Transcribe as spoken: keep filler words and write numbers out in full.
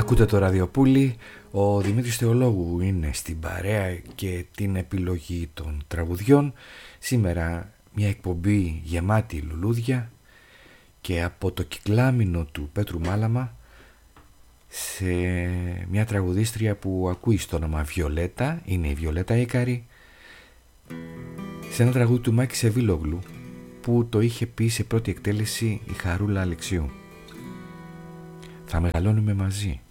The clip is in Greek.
Ακούτε το Ραδιοπούλι, ο Δημήτρης Θεολόγου είναι στην παρέα και την επιλογή των τραγουδιών. Σήμερα μια εκπομπή γεμάτη λουλούδια και από το κυκλάμινο του Πέτρου Μάλαμα σε μια τραγουδίστρια που ακούει στο όνομα Βιολέτα, είναι η Βιολέτα Ίκαρη, σε ένα τραγούδι του Μάκη Σεβίλογλου που το είχε πει σε πρώτη εκτέλεση η Χαρούλα Αλεξίου. Θα μεγαλώνουμε μαζί.